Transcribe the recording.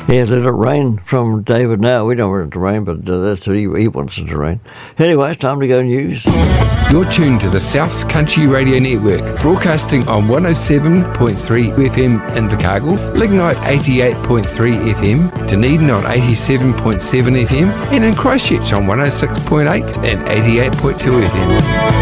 Yeah, let it rain from David now. We don't want it to rain, but that's what he wants it to rain. Anyway, it's time to go news. You're tuned to the South's Country Radio Network, broadcasting on 107.3 FM in Invercargill, Lignite 88.3 FM, Dunedin on 87.7 FM, and in Christchurch on 106.8 and 88.2 FM.